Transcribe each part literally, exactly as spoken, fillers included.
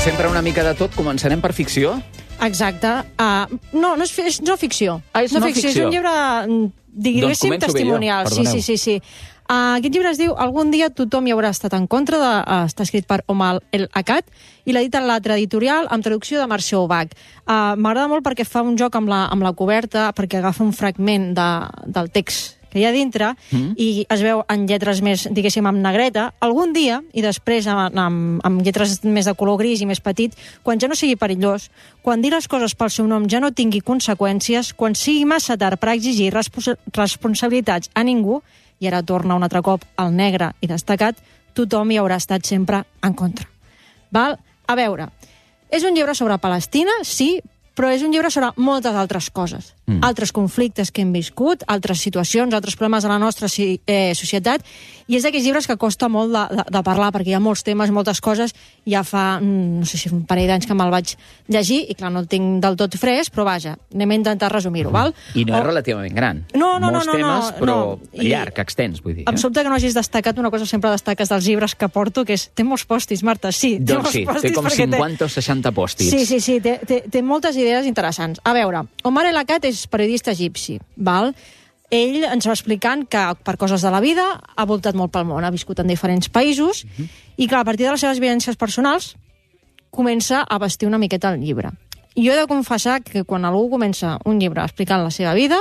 sempre una mica de tot. Començarem per ficció? Exacte. Uh, no, no és, és no ficció. Ah, és no ficció. És un llibre, diguéssim, Doncs testimonial. Jo, sí, sí, sí, sí. Uh, aquest llibre es diu Algun dia tothom hi haurà estat en contra, de, uh, està escrit per Omar El Akkad, i l'edita l'altra editorial amb traducció de Mercè Ubach. Uh, M'agrada molt perquè fa un joc amb la, amb la coberta, perquè agafa un fragment de, del text que hi ha dintre, mm. i es veu en lletres més, diguéssim, amb negreta, algun dia, i després amb, amb, amb lletres més de color gris i més petit, quan ja no sigui perillós, quan dir les coses pel seu nom ja no tingui conseqüències, quan sigui massa tard per exigir respons responsabilitats a ningú, i ara torna un altre cop al negre i destacat, tothom hi haurà estat sempre en contra. Val? A veure, és un llibre sobre Palestina, sí, però és un llibre sobre moltes altres coses. Mm. Altres conflictes que hem viscut, altres situacions, altres problemes de la nostra eh, societat, i és d'aquells llibres que costa molt de, de, de parlar, perquè hi ha molts temes, moltes coses. Ja fa, no sé si un parell d'anys que me'l vaig llegir, i clar, no el tinc del tot fresc, però vaja, anem a intentar resumir-ho, val? I no o... és relativament gran. No, no, Molts no, no, temes, no, però no. I... llarg, extens, vull dir. Em eh? sobta que no hagis destacat una cosa, sempre destaques dels llibres que porto, que és, té molts pòstits, Marta, sí. Té Doncs sí, té com cinquanta o seixanta pòstits. Sí, sí, sí, té, té, té moltes idees interessants. A veure, Omar El Akkad és periodista egipci, val? Ell ens va explicant que per coses de la vida ha voltat molt pel món, ha viscut en diferents països, uh -huh. i que a partir de les seves vivències personals comença a vestir una miqueta el llibre. I jo he de confessar que quan algú comença un llibre explicant la seva vida,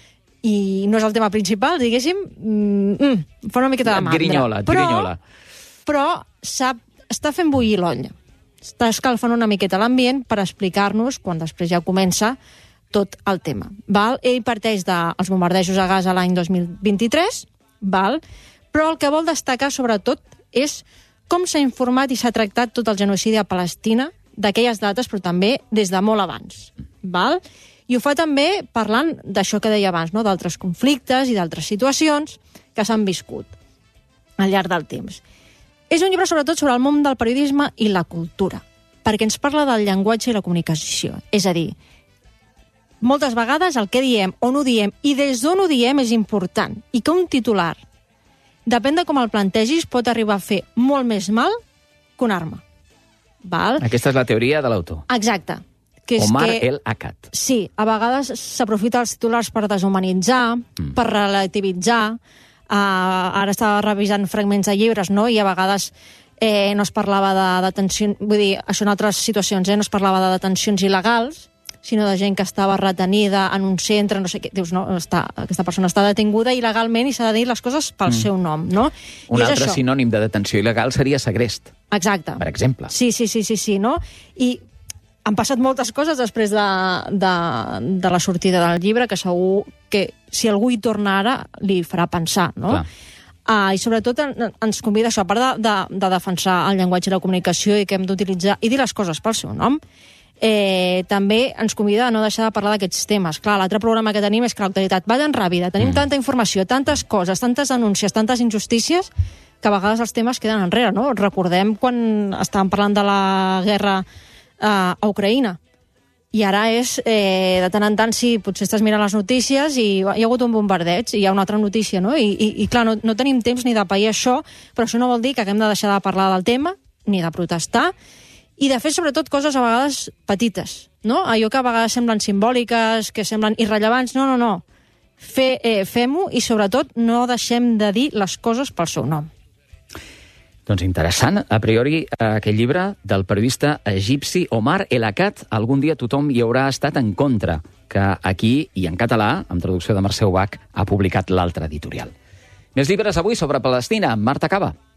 i no és el tema principal, diguéssim, mm, fa una miqueta de mandra. Grinyola, et però, grinyola. Però sap, està fent bullir l'olla. Està escalfant una miqueta l'ambient per explicar-nos, quan després ja comença, tot el tema. Val? Ell parteix dels bombardejos a Gaza l'any dos mil vint-i-tres, val? Però el que vol destacar, sobretot, és com s'ha informat i s'ha tractat tot el genocidi a Palestina d'aquelles dates, però també des de molt abans. Val? I ho fa també parlant d'això que deia abans, no? D'altres conflictes i d'altres situacions que s'han viscut al llarg del temps. És un llibre, sobretot, sobre el món del periodisme i la cultura, perquè ens parla del llenguatge i la comunicació. És a dir, moltes vegades el que diem, on ho diem i des d'on ho diem és important, i que un titular, depèn de com el plantegis, pot arribar a fer molt més mal que una arma. Val? Aquesta és la teoria de l'autor. Exacte. Que és Omar que, El Akkad. Sí, a vegades s'aprofita els titulars per deshumanitzar, mm. per relativitzar. Uh, ara estava revisant fragments de llibres, no? I a vegades eh, no es parlava de detencions, vull dir, això en altres situacions, eh, no es parlava de detencions il·legals, sinó de gent que estava retenida en un centre, no sé què, dius, no, està, aquesta persona està detinguda il·legalment i s'ha de dir les coses pel mm. seu nom, no? Un I altre això. sinònim de detenció il·legal seria segrest. Exacte. Per exemple. Sí, sí, sí, sí, sí, no? I han passat moltes coses després de, de, de la sortida del llibre, que segur que si algú hi torna ara li farà pensar, no? Uh, I sobretot en, ens convida això, a part de, de, de defensar el llenguatge i la comunicació i que hem d'utilitzar i dir les coses pel seu nom, eh, també ens convida a no deixar de parlar d'aquests temes. Clar, l'altre programa que tenim és que l'actualitat va tan ràpida, tenim mm. tanta informació, tantes coses, tantes denúncies, tantes injustícies, que a vegades els temes queden enrere, no? Recordem quan estàvem parlant de la guerra uh, a Ucraïna, i ara és, eh, de tant en tant, sí, potser estàs mirant les notícies i hi ha hagut un bombardeig i hi ha una altra notícia, no? I, i, i clar, no, no tenim temps ni de pair això, però això no vol dir que haguem de deixar de parlar del tema, ni de protestar, i de fer, sobretot, coses a vegades petites, no? Allò que a vegades semblen simbòliques, que semblen irrellevants, no, no, no. Fe, eh, fem-ho i, sobretot, no deixem de dir les coses pel seu nom. Doncs interessant, a priori, aquest llibre del periodista egipci Omar El Akkad, Algun dia tothom hi haurà estat en contra, que aquí, i en català, amb traducció de Mercè Ubach, ha publicat l'altre editorial. Més llibres avui sobre Palestina, Marta Caba.